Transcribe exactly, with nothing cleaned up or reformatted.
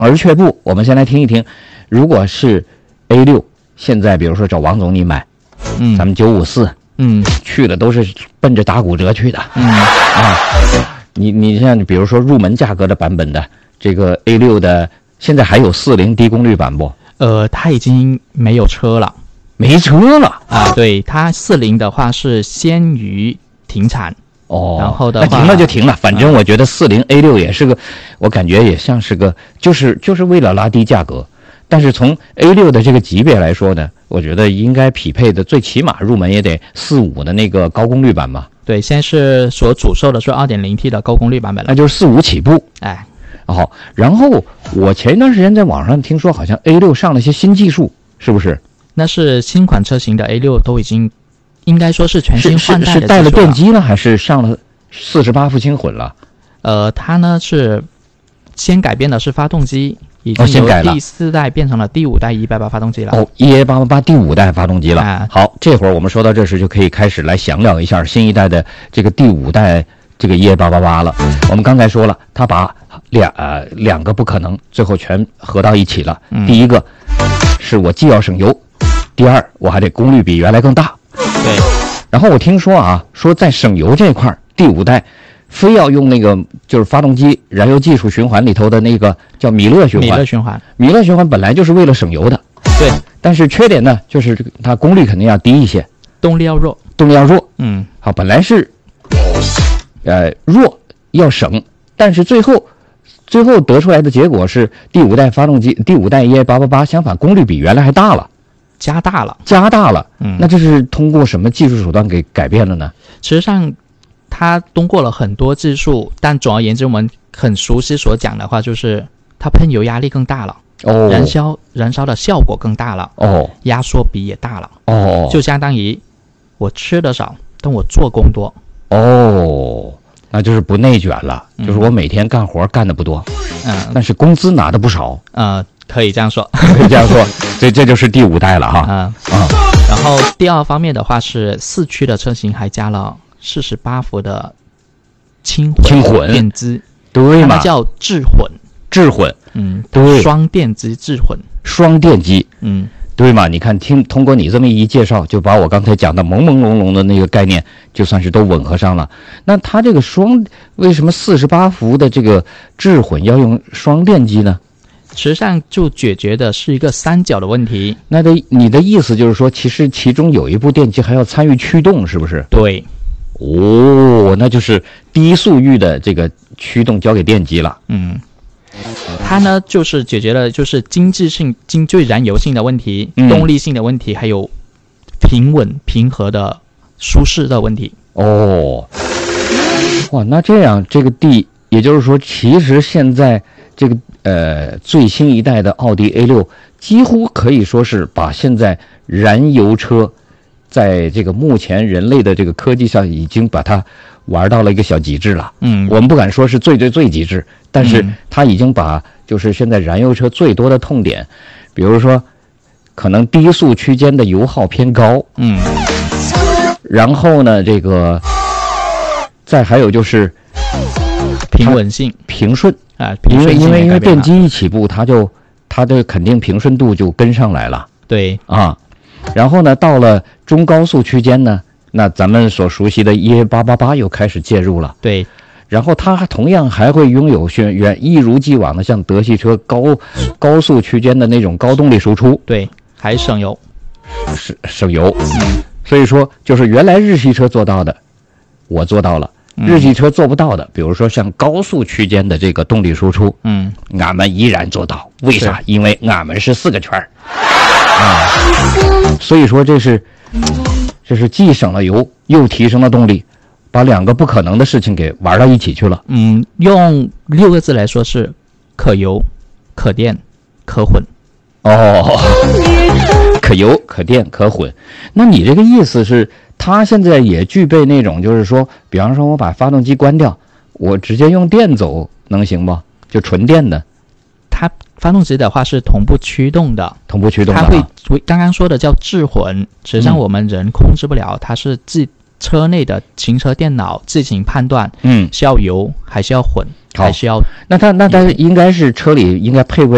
而却不。我们先来听一听，如果是 A 六，现在比如说找王总你买， 嗯， 咱们九五四， 嗯， 去的都是奔着打骨折去的， 嗯啊，你你像比如说入门价格的版本的这个 A 六的，现在还有四零低功率版不？ 呃，它已经没有车了， 没车了啊，对，它四零的话是先于停产。 哦， 然后的话那停了就停了，反正我觉得四零 A 六也是个，我感觉也像是个，就是就是为了拉低价格。但是从 A 六的这个级别来说呢，我觉得应该匹配的最起码入门也得四五的那个高功率版吧。 对，现在是所主售的是 二点零 T 的高功率版本了， 那就是四五起步。 哎， 好、哦，然后我前一段时间在网上听说，好像 A 六上了一些新技术，是不是？ 那是新款车型的 A 六都已经应该说是全新换代的， 是是是带了电机了，还是上了四十八伏轻混了？ 呃，它呢是先改变的是发动机，已经由第四代变成了第五代 E 八八 发动机了。 哦 ，E A 八八八第五代发动机了。 啊、 好，这会儿我们说到这时就可以开始来详聊一下新一代的这个第五代这个 E A 八八八了。我们刚才说了，它把两呃两个不可能最后全合到一起了。 嗯、 第一个是我既要省油，第二我还得功率比原来更大。 对。 然后我听说啊，说在省油这块，第五代非要用那个就是发动机燃油技术循环里头的那个叫米勒循环。 米勒循环， 米勒循环本来就是为了省油的。 对。 但是缺点呢，就是它功率肯定要低一些， 动力要弱， 动力要弱。 嗯。 好，本来是呃弱要省，但是最后最后得出来的结果是第五代发动机，第五代 E A 八八八相反功率比原来还大了。 加大了， 加大了， 嗯， 那这是通过什么技术手段给改变了呢？ 实际上，它通过了很多技术，但总而言之，我们很熟悉所讲的话，就是它喷油压力更大了， 哦， 燃烧燃烧的效果更大了， 哦， 压缩比也大了， 哦， 就相当于我吃的少，但我做工多， 哦，那就是不内卷了， 嗯、 就是我每天干活干的不多， 嗯， 但是工资拿的不少， 呃。可以这样说， 可以这样说，这这就是第五代了哈。 啊、 嗯、啊。 然后第二方面的话是四驱的车型还加了四十八伏的轻混轻混电机， 对嘛？ 它叫智混， 智混， 嗯， 对， 双电机智混， 双电机， 嗯， 对嘛？你看，听通过你这么一介绍，就把我刚才讲的朦朦胧胧的那个概念，就算是都吻合上了。那它这个双为什么四十八伏的这个智混要用双电机呢？ 实际上就解决的是一个三角的问题。 那的你的意思就是说，其实其中有一部电机还要参与驱动，是不是？ 对。 哦，那就是低速域的这个驱动交给电机了。 嗯，它呢就是解决了就是经济性、经最燃油性的问题、 嗯、 动力性的问题，还有平稳平和的舒适的问题。 哦，哇，那这样这个 D， 也就是说，其实现在这个。呃，最新一代的奥迪 A 六几乎可以说是把现在燃油车在这个目前人类的这个科技上已经把它玩到了一个小极致了。 嗯， 我们不敢说是最最最极致，但是它已经把就是现在燃油车最多的痛点，比如说可能低速区间的油耗偏高， 嗯， 然后呢，这个再还有就是平稳性、 平顺。 啊， 因为因为因为电机一起步，它就它的肯定平顺度就跟上来了。 对啊，然后呢，到了中高速区间呢，那咱们所熟悉的 E A 八八八又开始介入了。 对， 然后它同样还会拥有原原一如既往的像德系车高高速区间的那种高动力输出。 对，还省油， 省省油。嗯，所以说就是原来日系车做到的，我做到了。日系车做不到的，比如说像高速区间的这个动力输出， 嗯， 俺们依然做到。为啥？因为俺们是四个圈儿啊，所以说这是这是既省了油又提升了动力，把两个不可能的事情给玩到一起去了。 嗯，用六个字来说是可油、可电、可混。 哦，可油、可电、可混。那你这个意思是？它现在也具备那种，就是说，比方说我把发动机关掉，我直接用电走能行吗？就纯电的。 它发动机的话是同步驱动的， 同步驱动的、啊。 它会刚刚说的叫智混，实际上我们人控制不了，嗯、它是自车内的行车电脑自行判断， 嗯， 是要油还是要混，还是要。 那它那它应该是车里应该配备